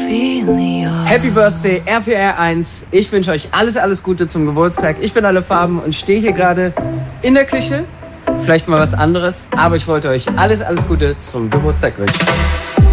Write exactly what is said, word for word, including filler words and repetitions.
Happy Birthday R P R eins. Ich wünsche euch alles, alles Gute zum Geburtstag. Ich bin Alle Farben und stehe hier gerade in der Küche. Vielleicht mal was anderes, aber ich wollte euch alles, alles Gute zum Geburtstag wünschen.